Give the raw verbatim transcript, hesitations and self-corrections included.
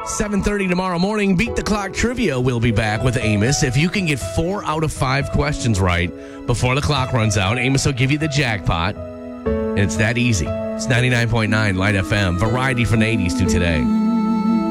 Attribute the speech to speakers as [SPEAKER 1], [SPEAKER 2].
[SPEAKER 1] seven thirty tomorrow morning, Beat the Clock Trivia will be back with Amos. If you can get four out of five questions right before the clock runs out, Amos will give you the jackpot. And it's that easy. It's ninety-nine point nine Light F M. Variety from the eighties to today.